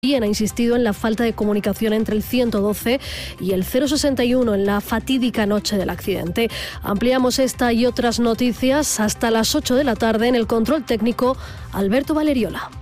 Ha insistido en la falta de comunicación entre el 112 y el 061 en la fatídica noche del accidente. Ampliamos esta y otras noticias hasta las 8 de la tarde en el control técnico Alberto Valeriola.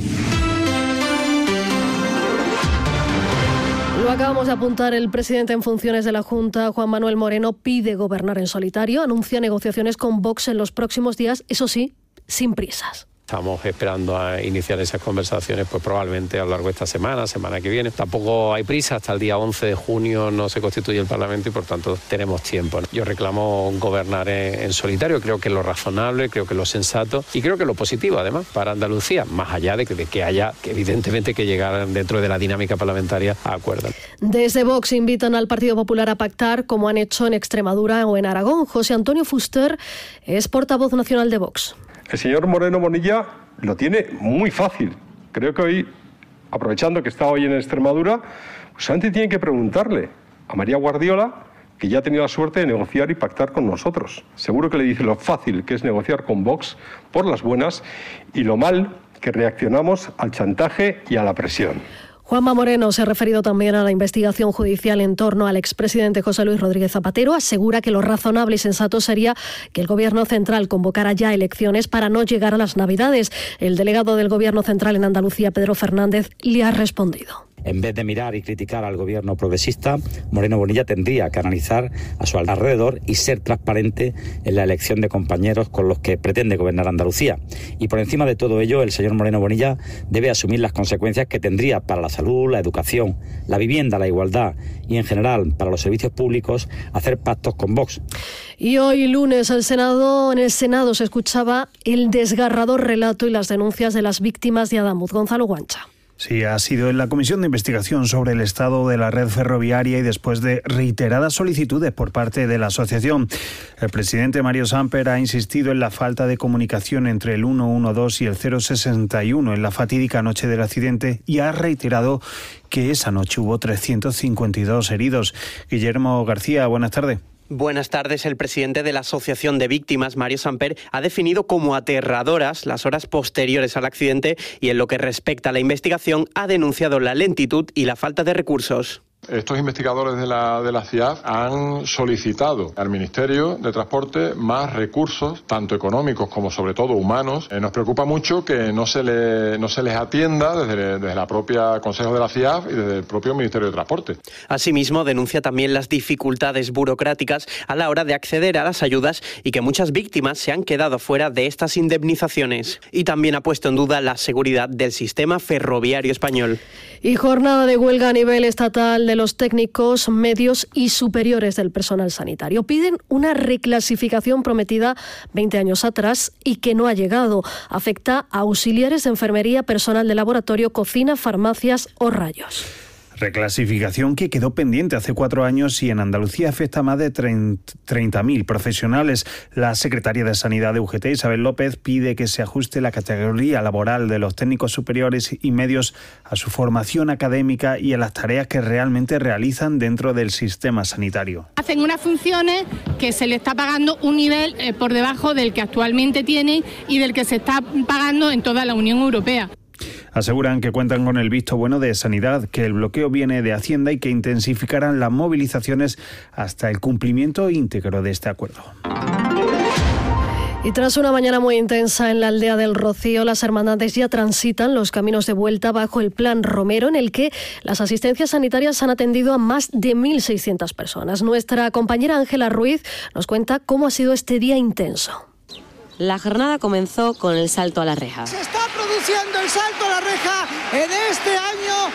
Lo acabamos de apuntar, el presidente en funciones de la Junta, Juan Manuel Moreno, pide gobernar en solitario, anuncia negociaciones con Vox en los próximos días, eso sí, sin prisas. Estamos esperando a iniciar esas conversaciones, pues probablemente a lo largo de esta semana que viene. Tampoco hay prisa, hasta el día 11 de junio no se constituye el Parlamento y por tanto tenemos tiempo. Yo reclamo gobernar en solitario, creo que es lo razonable, creo que es lo sensato y creo que es lo positivo además para Andalucía, más allá de que haya que evidentemente que llegar dentro de la dinámica parlamentaria a acuerdos. Desde Vox invitan al Partido Popular a pactar como han hecho en Extremadura o en Aragón. José Antonio Fuster es portavoz nacional de Vox. El señor Moreno Bonilla lo tiene muy fácil. Creo que hoy, aprovechando que está hoy en Extremadura, pues antes tiene que preguntarle a María Guardiola, que ya ha tenido la suerte de negociar y pactar con nosotros. Seguro que le dice lo fácil que es negociar con Vox por las buenas y lo mal que reaccionamos al chantaje y a la presión. Juanma Moreno se ha referido también a la investigación judicial en torno al expresidente José Luis Rodríguez Zapatero. Asegura que lo razonable y sensato sería que el Gobierno central convocara ya elecciones para no llegar a las Navidades. El delegado del Gobierno central en Andalucía, Pedro Fernández, le ha respondido. En vez de mirar y criticar al gobierno progresista, Moreno Bonilla tendría que analizar a su alrededor y ser transparente en la elección de compañeros con los que pretende gobernar Andalucía. Y por encima de todo ello, el señor Moreno Bonilla debe asumir las consecuencias que tendría para la salud, la educación, la vivienda, la igualdad y en general para los servicios públicos hacer pactos con Vox. Y hoy lunes en el Senado se escuchaba el desgarrador relato y las denuncias de las víctimas de Adamuz. Gonzalo Guancha. Sí, ha sido en la Comisión de Investigación sobre el estado de la red ferroviaria y después de reiteradas solicitudes por parte de la asociación. El presidente Mario Samper ha insistido en la falta de comunicación entre el 112 y el 061 en la fatídica noche del accidente y ha reiterado que esa noche hubo 352 heridos. Guillermo García, buenas tardes. Buenas tardes. El presidente de la Asociación de Víctimas, Mario Samper, ha definido como aterradoras las horas posteriores al accidente y en lo que respecta a la investigación ha denunciado la lentitud y la falta de recursos. Estos investigadores de la CIAF han solicitado al Ministerio de Transporte más recursos, tanto económicos como sobre todo humanos. Nos preocupa mucho que no se les atienda desde la propia Consejo de la CIAF y desde el propio Ministerio de Transporte. Asimismo, denuncia también las dificultades burocráticas a la hora de acceder a las ayudas y que muchas víctimas se han quedado fuera de estas indemnizaciones. Y también ha puesto en duda la seguridad del sistema ferroviario español. Y jornada de huelga a nivel estatal de los técnicos medios y superiores del personal sanitario. Piden una reclasificación prometida 20 años atrás y que no ha llegado. Afecta a auxiliares de enfermería, personal de laboratorio, cocina, farmacias o rayos. Reclasificación que quedó pendiente hace 4 años y en Andalucía afecta a más de 30.000 profesionales. La secretaria de Sanidad de UGT, Isabel López, pide que se ajuste la categoría laboral de los técnicos superiores y medios a su formación académica y a las tareas que realmente realizan dentro del sistema sanitario. Hacen unas funciones que se le está pagando un nivel por debajo del que actualmente tienen y del que se está pagando en toda la Unión Europea. Aseguran que cuentan con el visto bueno de Sanidad, que el bloqueo viene de Hacienda y que intensificarán las movilizaciones hasta el cumplimiento íntegro de este acuerdo. Y tras una mañana muy intensa en la aldea del Rocío, las hermandades ya transitan los caminos de vuelta bajo el Plan Romero, en el que las asistencias sanitarias han atendido a más de 1.600 personas. Nuestra compañera Ángela Ruiz nos cuenta cómo ha sido este día intenso. La jornada comenzó con el salto a la reja. Se está produciendo el salto a la reja en este año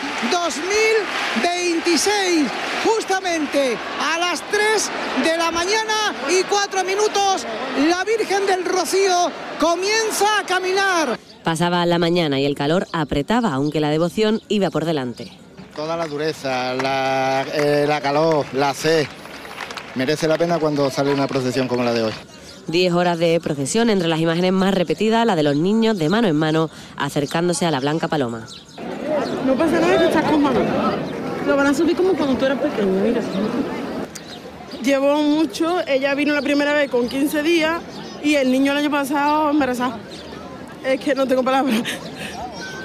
2026. Justamente a las 3 de la mañana y 4 minutos, la Virgen del Rocío comienza a caminar. Pasaba la mañana y el calor apretaba, aunque la devoción iba por delante. Toda la dureza, la calor, la sed, merece la pena cuando sale una procesión como la de hoy. 10 horas de procesión, entre las imágenes más repetidas, la de los niños de mano en mano acercándose a la Blanca Paloma. No pasa nada que estás con mamá. Lo van a subir como cuando tú eras pequeño, mira. Llevo mucho, ella vino la primera vez con 15 días y el niño el año pasado embarazado. Es que no tengo palabras.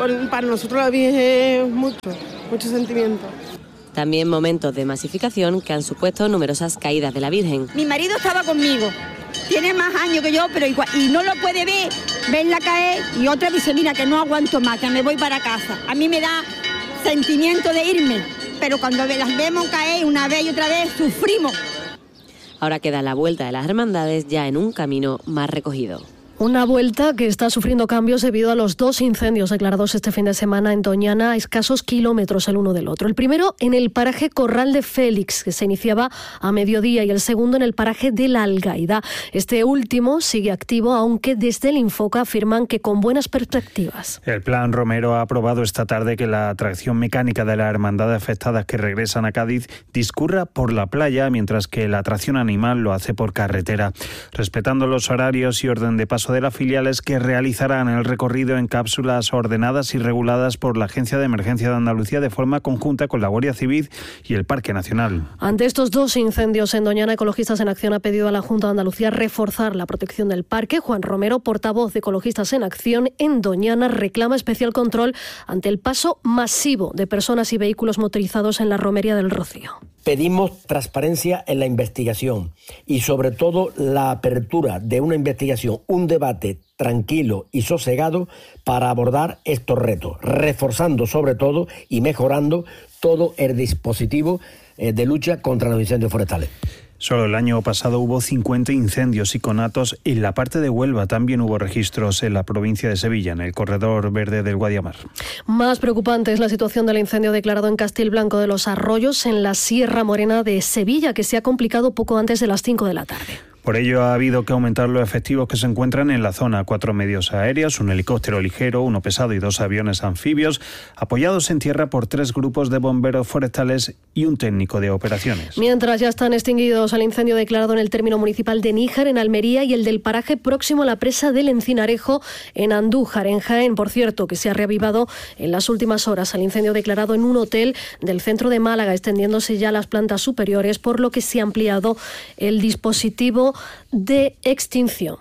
para nosotros la Virgen es mucho sentimiento. También momentos de masificación que han supuesto numerosas caídas de la Virgen. Mi marido estaba conmigo, tiene más años que yo, pero igual, y no lo puede verla caer, y otra dice, mira, que no aguanto más, que me voy para casa. A mí me da sentimiento de irme, pero cuando las vemos caer una vez y otra vez, sufrimos. Ahora queda la vuelta de las hermandades ya en un camino más recogido. Una vuelta que está sufriendo cambios debido a los 2 incendios declarados este fin de semana en Doñana, a escasos kilómetros el uno del otro. El primero en el paraje Corral de Félix, que se iniciaba a mediodía, y el segundo en el paraje de la Algaida. Este último sigue activo, aunque desde el Infoca afirman que con buenas perspectivas. El Plan Romero ha aprobado esta tarde que la tracción mecánica de las hermandades afectadas que regresan a Cádiz discurra por la playa, mientras que la tracción animal lo hace por carretera, respetando los horarios y orden de paso de las filiales, que realizarán el recorrido en cápsulas ordenadas y reguladas por la Agencia de Emergencia de Andalucía de forma conjunta con la Guardia Civil y el Parque Nacional. Ante estos 2 incendios en Doñana, Ecologistas en Acción ha pedido a la Junta de Andalucía reforzar la protección del parque. Juan Romero, portavoz de Ecologistas en Acción en Doñana, reclama especial control ante el paso masivo de personas y vehículos motorizados en la romería del Rocío. Pedimos transparencia en la investigación y sobre todo la apertura de una investigación, un debate tranquilo y sosegado para abordar estos retos, reforzando sobre todo y mejorando todo el dispositivo de lucha contra los incendios forestales. Solo el año pasado hubo 50 incendios y conatos. En la parte de Huelva también hubo registros en la provincia de Sevilla, en el corredor verde del Guadiamar. Más preocupante es la situación del incendio declarado en Castilblanco de los Arroyos, en la Sierra Morena de Sevilla, que se ha complicado poco antes de las 5 de la tarde. Por ello ha habido que aumentar los efectivos que se encuentran en la zona. 4 medios aéreos, un helicóptero ligero, uno pesado y 2 aviones anfibios, apoyados en tierra por 3 grupos de bomberos forestales y un técnico de operaciones. Mientras ya están extinguidos el incendio declarado en el término municipal de Níjar, en Almería, y el del paraje próximo a la presa del Encinarejo, en Andújar, en Jaén, por cierto, que se ha reavivado en las últimas horas. El incendio declarado en un hotel del centro de Málaga, extendiéndose ya a las plantas superiores, por lo que se ha ampliado el dispositivo de extinción.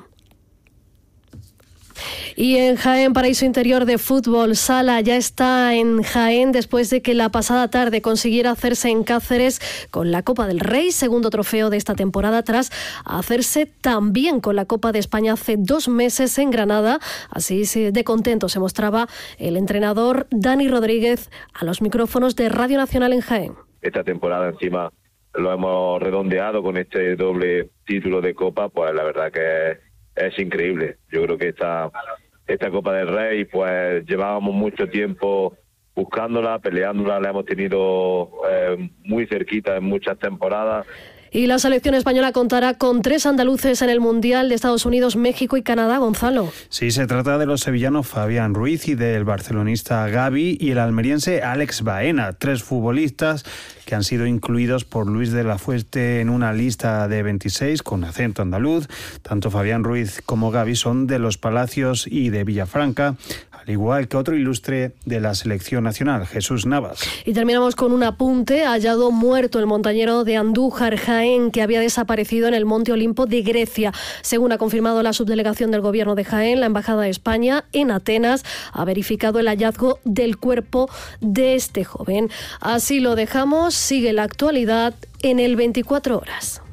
Y en Jaén, Paraíso Interior de Fútbol Sala ya está en Jaén después de que la pasada tarde consiguiera hacerse en Cáceres con la Copa del Rey, segundo trofeo de esta temporada, tras hacerse también con la Copa de España hace 2 meses en Granada. Así de contento se mostraba el entrenador Dani Rodríguez a los micrófonos de Radio Nacional en Jaén. Esta temporada encima lo hemos redondeado con este doble título de Copa, pues la verdad que es increíble. Yo creo que esta Copa del Rey, pues llevábamos mucho tiempo buscándola, peleándola, la hemos tenido muy cerquita en muchas temporadas. Y la selección española contará con 3 andaluces en el Mundial de Estados Unidos, México y Canadá. Gonzalo. Sí, se trata de los sevillanos Fabián Ruiz y del barcelonista Gavi y el almeriense Alex Baena, 3 futbolistas que han sido incluidos por Luis de la Fuente en una lista de 26 con acento andaluz. Tanto Fabián Ruiz como Gavi son de Los Palacios y de Villafranca, al igual que otro ilustre de la selección nacional, Jesús Navas. Y terminamos con un apunte. Hallado muerto el montañero de Andújar, Jaén, que había desaparecido en el Monte Olimpo de Grecia. Según ha confirmado la subdelegación del Gobierno de Jaén, la Embajada de España en Atenas ha verificado el hallazgo del cuerpo de este joven. Así lo dejamos. Sigue la actualidad en el 24 horas.